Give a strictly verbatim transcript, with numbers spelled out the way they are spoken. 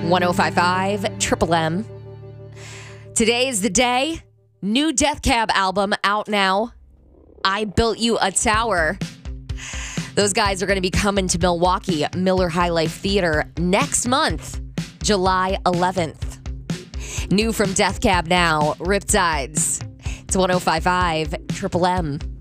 one oh five point five Triple M. Today is the day. New Death Cab album out now. I Built You a Tower. Those guys are going to be coming to Milwaukee, Miller High Life Theater next month, July eleventh. New from Death Cab now, Riptides. It's one oh five point five Triple M.